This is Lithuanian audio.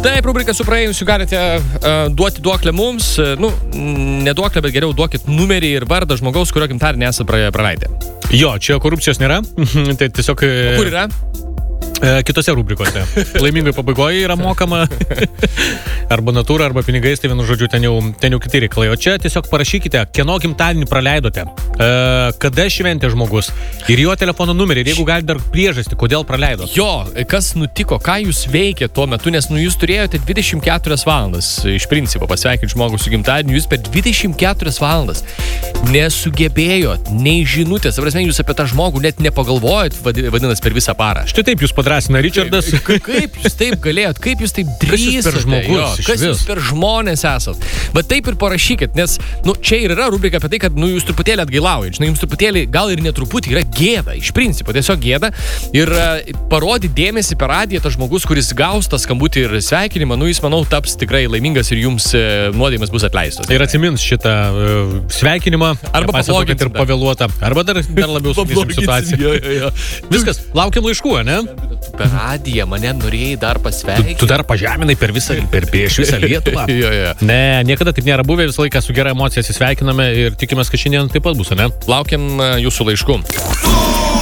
Taip, rubrika su praėjusiu galite duoti duoklę mums, ne duoklę, bet geriau duokit numerį ir vardą žmogaus, kurio gimtadienį esate praleidę. Jo, čia korupcijos nėra, tai tiesiog... Kur yra? Kitose rubrikose. Laimingai pabaigoje yra mokama arba natūra, arba pinigais, tai vienu žodžiu ten jau kiti reikalai. O čia tiesiog parašykite, kieno gimtadienį praleidote, kada šventė žmogus ir jo telefono numerį, ir jeigu galite dar priežastį, kodėl praleido. Jo, kas nutiko, ką jūs veikė tuo metu, nes jūs turėjote 24 valandas iš principo pasveikinti žmogus su gimtadieniu, jūs per 24 valandas nesugebėjot, nei žinutės, jūs apie tą žmogų net nepagalvojot, vadinasi, per visą parą. Štai taip jūs padrasina Richardas. Kaip jūs taip galėjot, kaip jūs taip drįsate, kas jūs per žmonės esat. Bet taip ir parašykit, nes čia ir yra rubrika apie tai, kad jūs truputėlį atgailaujat, jums truputėlį, gal ir netruputį, yra gėda, iš principo, tiesiog gėda. Ir parodyti dėmesį per radiją tas žmogus, kuris gaus tą skambutį ir sveikinimą, jis, manau, taps tikrai laimingas ir jums nuodėmės bus atleistos. Ir atsimins šitą sveikinimą, arba pasakokit ir pavėluotą, arba dar labiau sukysim situaciją. Viskas, laukiam laiškų, ne? Per radiją mane norėjai dar pasveikinti. Tu dar pažeminai prieš visą Lietuvą. Ne, niekada taip nėra buvę, visą laiką su gera emocija atsisveikiname ir tikimės, kad šiandien taip pat bus, ne? Laukiam jūsų laiškų.